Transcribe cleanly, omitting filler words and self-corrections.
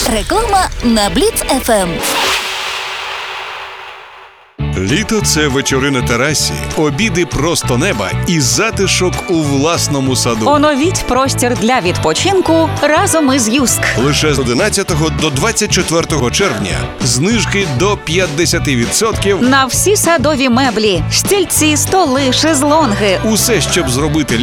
Реклама на Бліц ФМ. Літо – це вечори на терасі, обіди просто неба і затишок у власному саду. Оновіть простір для відпочинку разом із Юск. Лише з 11 до 24 червня знижки до 50% На всі садові меблі, стільці, столи, шезлонги. Усе, щоб зробити